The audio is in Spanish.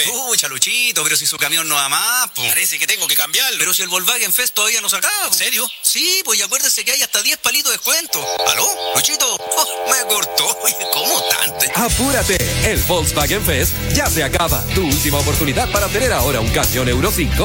pues. Pucha, Luchito, pero si su camión no va más, po. Parece que tengo que cambiarlo. Pero si el Volkswagen Fest todavía no se acaba, po. ¿En serio? Sí, pues y acuérdese que hay hasta 10 palitos de descuento. ¿Aló? Luchito, me cortó. Oye, ¿cómo tanto? Apúrate, el Volkswagen Fest ya se acaba. Tu última oportunidad para tener ahora un camión Euro 5